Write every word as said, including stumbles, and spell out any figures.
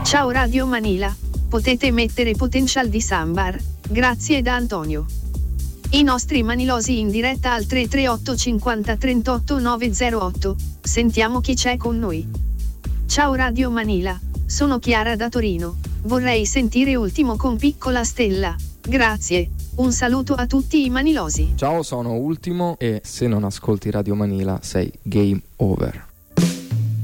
Ciao Radio Manila, potete mettere Potential di Sambar, grazie da Antonio. I nostri manilosi in diretta al tre tre otto cinquanta trentotto nove zero otto, sentiamo chi c'è con noi. Ciao Radio Manila, sono Chiara da Torino, vorrei sentire Ultimo con Piccola Stella, grazie, un saluto a tutti i manilosi. Ciao, sono Ultimo e se non ascolti Radio Manila sei game over.